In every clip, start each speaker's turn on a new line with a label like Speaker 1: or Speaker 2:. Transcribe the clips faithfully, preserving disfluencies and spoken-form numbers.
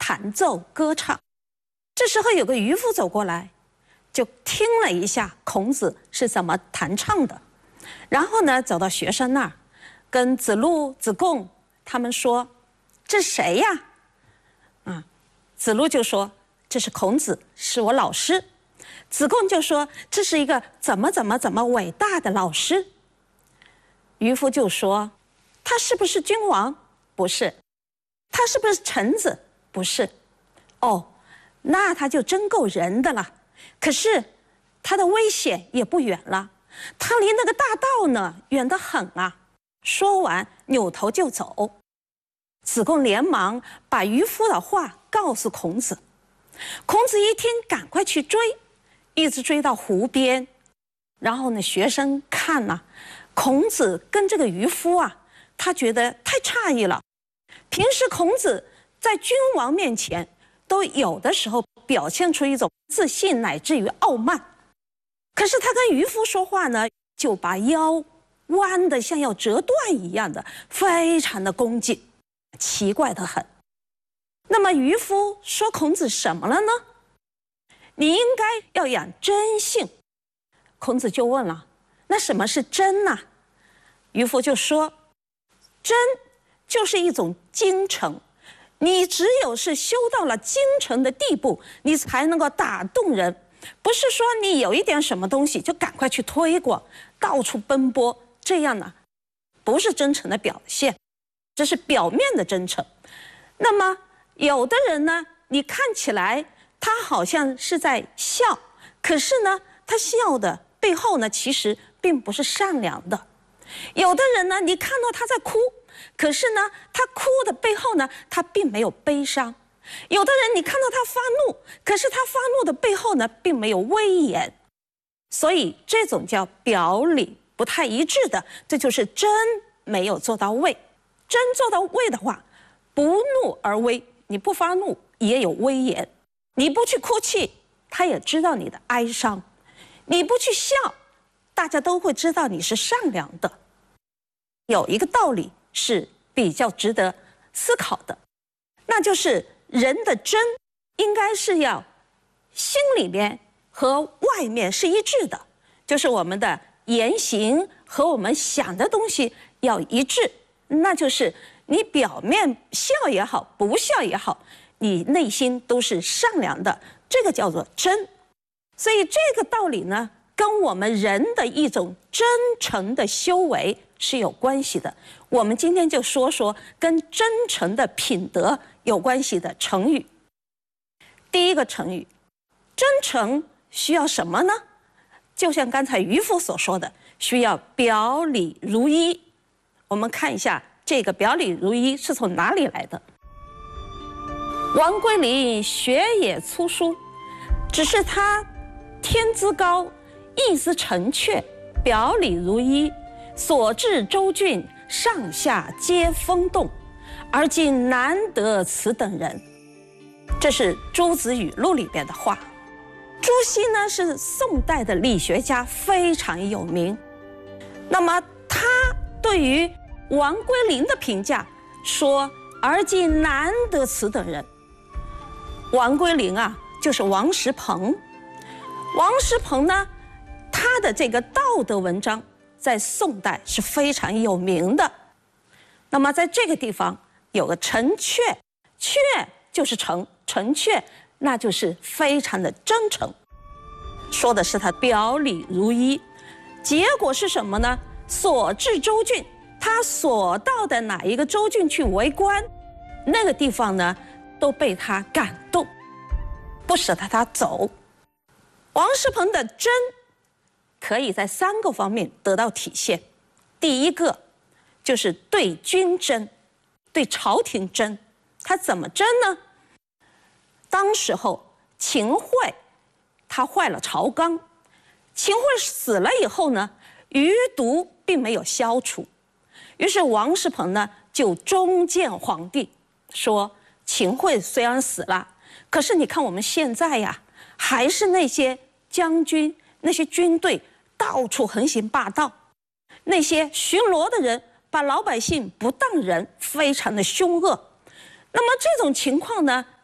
Speaker 1: 弹奏歌唱。这时候有个渔夫走过来，就听了一下孔子是怎么弹唱的，然后呢走到学生那儿，跟子路、子贡他们说：“这谁呀？”啊，子路就说：“这是孔子，是我老师。”子贡就说：“这是一个怎么怎么怎么伟大的老师。”渔夫就说：“他是不是君王？不是。他是不是臣子？不是。哦，那他就真够人的了。可是他的危险也不远了，他离那个大道呢远得很啊。”说完扭头就走。子贡连忙把渔夫的话告诉孔子。孔子一听，赶快去追，一直追到湖边。然后呢，学生看了、啊、孔子跟这个渔夫啊，他觉得太诧异了。平时孔子在君王面前都有的时候表现出一种自信乃至于傲慢，可是他跟渔夫说话呢，就把腰弯得像要折断一样的，非常的恭敬，奇怪得很。那么渔夫说孔子什么了呢？你应该要养真性。孔子就问了：“那什么是真呢？”渔夫就说：“真就是一种精诚，你只有是修到了精诚的地步，你才能够打动人。不是说你有一点什么东西就赶快去推广，到处奔波，这样呢，不是真诚的表现，这是表面的真诚。那么有的人呢，你看起来他好像是在笑，可是呢，他笑的背后呢，其实并不是善良的。有的人呢，你看到他在哭，可是呢，他哭的背后呢，他并没有悲伤。有的人你看到他发怒，可是他发怒的背后呢，并没有威严。所以这种叫表里不太一致的，这就是真没有做到位。真做到位的话，不怒而威，你不发怒也有威严，你不去哭泣，他也知道你的哀伤，你不去笑，大家都会知道你是善良的。有一个道理是比较值得思考的，那就是人的真应该是要心里面和外面是一致的，就是我们的言行和我们想的东西要一致，那就是你表面笑也好，不笑也好，你内心都是善良的，这个叫做真。所以这个道理呢，跟我们人的一种真诚的修为是有关系的。我们今天就说说跟真诚的品德有关系的成语。第一个成语，真诚需要什么呢？就像刚才渔夫所说的，需要表里如一。我们看一下这个表里如一是从哪里来的。王龟林学也粗疏，只是他天资高，意思澄确，表里如一，所至州郡，上下皆风动，而今难得此等人。这是朱子语录里边的话。朱熹呢是宋代的理学家，非常有名。那么他对于王龟林的评价说：“而今难得此等人。”王龟林啊，就是王石鹏。王石鹏呢，他的这个道德文章在宋代是非常有名的。那么在这个地方有个陈确，确就是诚，陈确那就是非常的真诚，说的是他表里如一。结果是什么呢？所至州郡，他所到的哪一个州郡去为官，那个地方呢都被他感动，不舍得他走。王石鹏的真可以在三个方面得到体现。第一个就是对君真，对朝廷真。他怎么真呢？当时候秦桧他坏了朝纲，秦桧死了以后呢，余毒并没有消除，于是王石鹏呢就忠谏皇帝说，秦桧虽然死了，可是你看我们现在呀，还是那些将军那些军队到处横行霸道，那些巡逻的人把老百姓不当人，非常的凶恶。那么这种情况呢，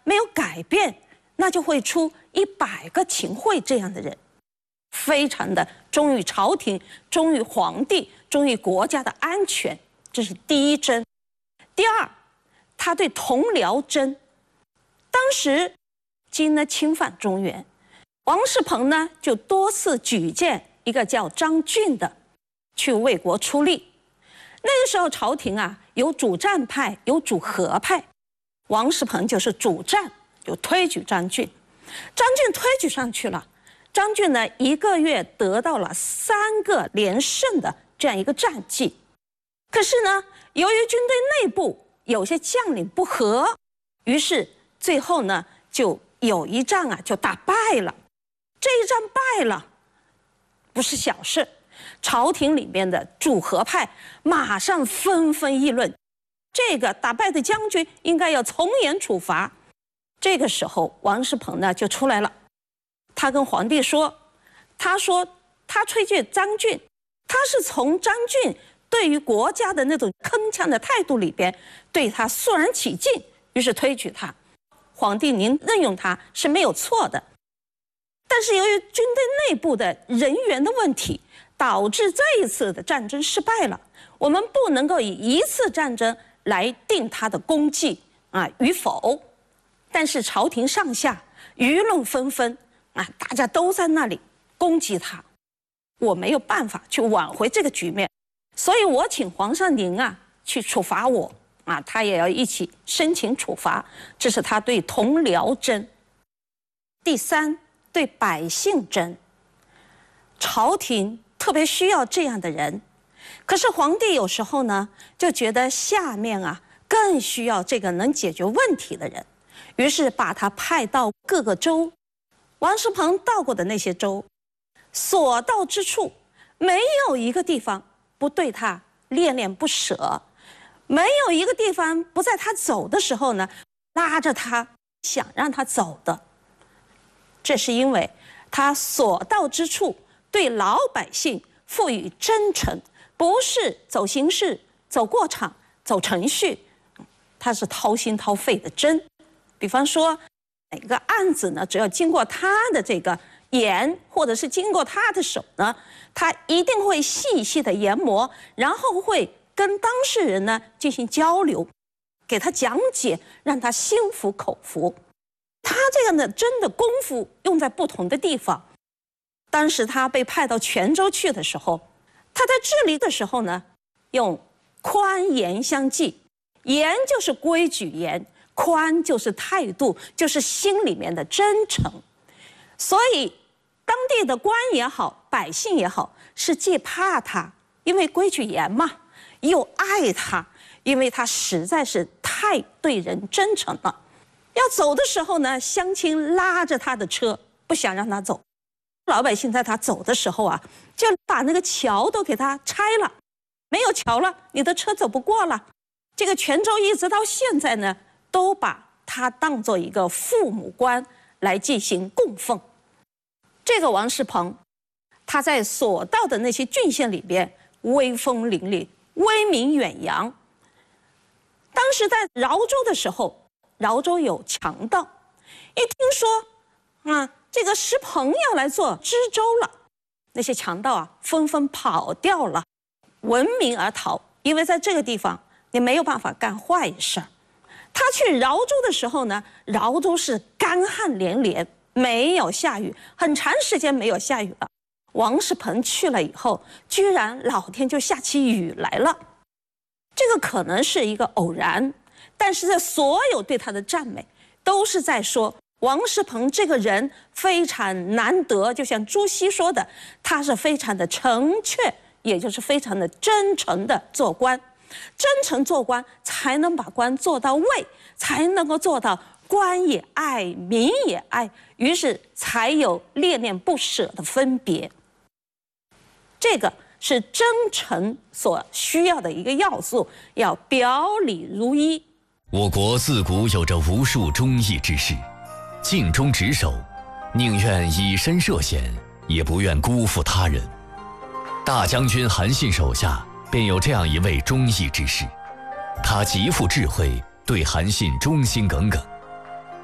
Speaker 1: 没有改变，那就会出一百个秦桧这样的人，非常的忠于朝廷，忠于皇帝，忠于国家的安全，这是第一征。第二，他对同僚征。当时金呢侵犯中原，王世鹏呢就多次举荐一个叫张俊的去为国出力。那个时候朝廷啊有主战派，有主和派，王世鹏就是主战，就推举张俊。张俊推举上去了，张俊呢一个月得到了三个连胜的这样一个战绩。可是呢，由于军队内部有些将领不和，于是最后呢就有一仗啊就打败了。这一仗败了不是小事，朝廷里面的主和派马上纷纷议论，这个打败的将军应该要从严处罚。这个时候王世鹏呢就出来了，他跟皇帝说，他说他推荐张俊，他是从张俊对于国家的那种铿锵的态度里边对他肃然起敬，于是推举他。皇帝您任用他是没有错的，但是由于军队内部的人员的问题，导致这一次的战争失败了。我们不能够以一次战争来定他的功绩啊与否。但是朝廷上下舆论纷纷啊，大家都在那里攻击他，我没有办法去挽回这个局面，所以我请皇上您啊去处罚我啊，他也要一起申请处罚。这是他对同僚征。第三，对百姓征。朝廷特别需要这样的人，可是皇帝有时候呢就觉得下面啊更需要这个能解决问题的人，于是把他派到各个州。王世鹏到过的那些州，所到之处没有一个地方不对他恋恋不舍，没有一个地方不在他走的时候呢拉着他想让他走的。这是因为他所到之处对老百姓赋予真诚，不是走形式、走过场、走程序，他是掏心掏肺的真。比方说哪个案子呢，只要经过他的这个眼，或者是经过他的手呢，他一定会细细的研磨，然后会跟当事人呢进行交流，给他讲解，让他心服口服。他这样的真的功夫用在不同的地方。当时他被派到泉州去的时候，他在治理的时候呢，用宽严相济。严就是规矩严，宽就是态度，就是心里面的真诚。所以当地的官也好，百姓也好，是既怕他，因为规矩严嘛，又爱他，因为他实在是太对人真诚了。要走的时候呢，乡亲拉着他的车，不想让他走。老百姓在他走的时候啊，就把那个桥都给他拆了，没有桥了，你的车走不过了。这个泉州一直到现在呢，都把他当做一个父母官来进行供奉。这个王世鹏，他在所到的那些郡县里边威风凛凛，威名远扬。当时在饶州的时候，饶州有强盗，一听说啊，这个石鹏要来做知州了，那些强盗啊纷纷跑掉了，闻名而逃，因为在这个地方你没有办法干坏事。他去饶州的时候呢，饶州是干旱连连，没有下雨，很长时间没有下雨了。王世鹏去了以后，居然老天就下起雨来了。这个可能是一个偶然，但是这所有对他的赞美都是在说王世鹏这个人非常难得，就像朱熹说的，他是非常的诚确，也就是非常的真诚的做官。真诚做官才能把官做到位，才能够做到官也爱，民也爱，于是才有恋恋不舍的分别。这个是真诚所需要的一个要素，要表里如一。
Speaker 2: 我国自古有着无数忠义之士，尽忠职守，宁愿以身涉险，也不愿辜负他人。大将军韩信手下便有这样一位忠义之士，他极富智慧，对韩信忠心耿耿。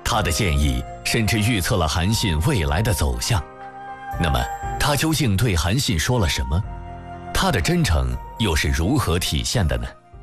Speaker 2: 他的建议甚至预测了韩信未来的走向。那么，他究竟对韩信说了什么？他的真诚又是如何体现的呢？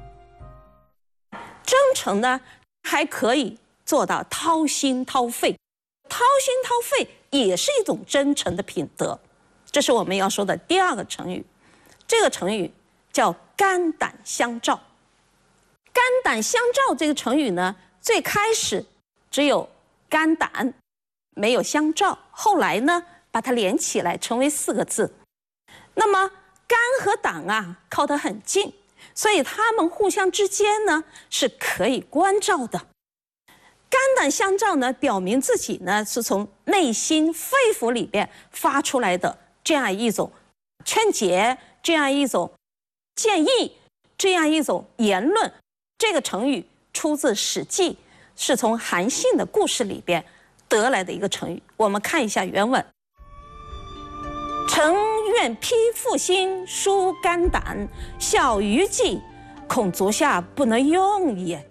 Speaker 1: 真诚呢，还可以做到掏心掏肺。掏心掏肺也是一种真诚的品德，这是我们要说的第二个成语。这个成语叫肝胆相照。肝胆相照这个成语呢，最开始只有肝胆，没有相照，后来呢把它连起来成为四个字。那么肝和胆啊靠得很近，所以他们互相之间呢是可以关照的。肝胆相照呢，表明自己呢是从内心肺腑里边发出来的这样一种劝解，这样一种建议，这样一种言论。这个成语出自《史记》，是从韩信的故事里边得来的一个成语。我们看一下原文：臣愿披腹心，疏肝胆，晓于计，恐足下不能用也。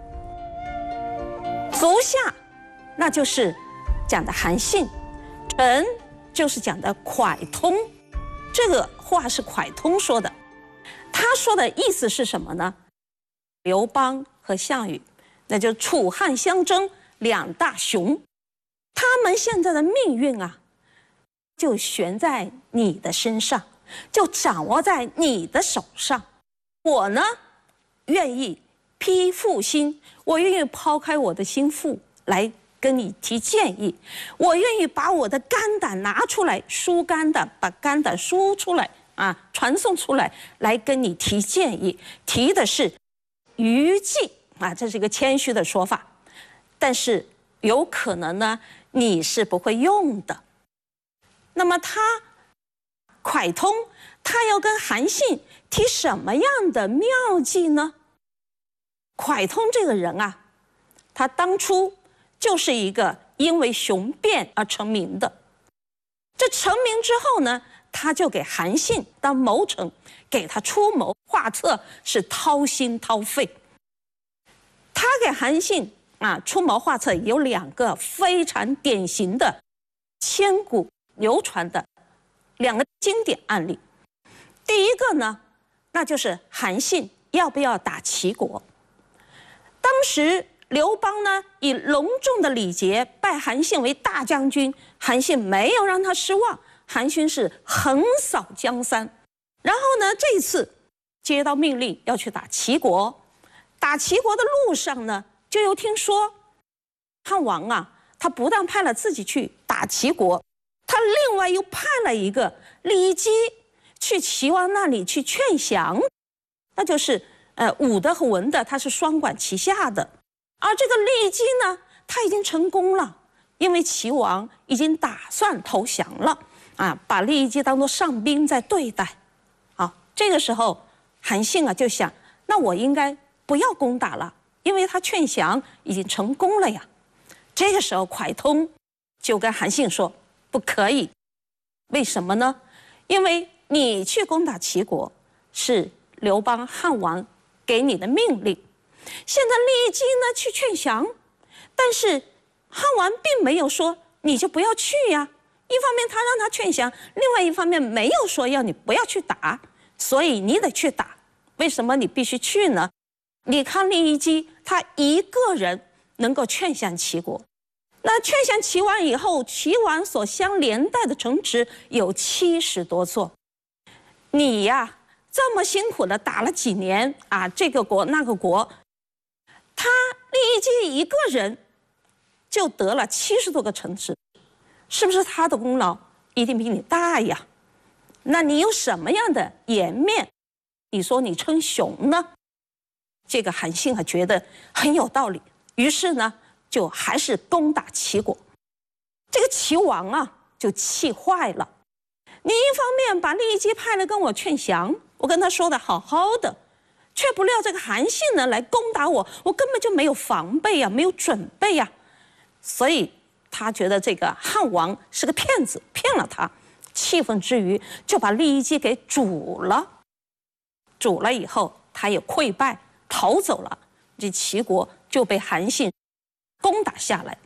Speaker 1: 足下，那就是讲的韩信；臣就是讲的蒯通。这个话是蒯通说的，他说的意思是什么呢？刘邦和项羽，那就楚汉相争两大雄，他们现在的命运啊，就悬在你的身上，就掌握在你的手上。我呢，愿意披腹心，我愿意抛开我的心腹来跟你提建议，我愿意把我的肝胆拿出来，疏肝胆，把肝胆输出来啊，传送出来，来跟你提建议，提的是余计啊，这是一个谦虚的说法，但是有可能呢，你是不会用的。那么他蒯通，他要跟韩信提什么样的妙计呢？蒯通这个人啊，他当初就是一个因为雄辩而成名的。这成名之后呢，他就给韩信当谋臣，给他出谋划策，是掏心掏肺。他给韩信啊出谋划策有两个非常典型的、千古流传的两个经典案例。第一个呢，那就是韩信要不要打齐国。当时刘邦呢以隆重的礼节拜韩信为大将军，韩信没有让他失望，韩信是横扫江山。然后呢，这一次接到命令要去打齐国，打齐国的路上呢，就又听说汉王啊，他不但派了自己去打齐国，他另外又派了一个李基去齐王那里去劝降，那就是呃武的和文的，他是双管齐下的。而这个李基呢，他已经成功了，因为齐王已经打算投降了啊，把李基当作上宾在对待。好，这个时候韩信啊就想，那我应该不要攻打了，因为他劝降已经成功了呀。这个时候蒯通就跟韩信说，不可以。为什么呢？因为你去攻打齐国是刘邦汉王给你的命令，现在李基呢去劝降，但是汉王并没有说你就不要去呀。一方面他让他劝降，另外一方面没有说要你不要去打，所以你得去打。为什么你必须去呢？你看李基他一个人能够劝降齐国，那劝降齐王以后，齐王所相连带的城池有七十多座。你呀这么辛苦的打了几年啊，这个国那个国，他李基一个人就得了七十多个城池，是不是他的功劳一定比你大呀？那你有什么样的颜面，你说你称雄呢？这个韩信啊觉得很有道理，于是呢就还是攻打齐国。这个齐王啊就气坏了，你一方面把李基派来跟我劝降，我跟他说的好好的，却不料这个韩信呢来攻打我，我根本就没有防备呀，没有准备呀，所以他觉得这个汉王是个骗子，骗了他。气愤之余，就把李基给煮了。煮了以后，他也溃败逃走了，这齐国就被韩信攻打下来。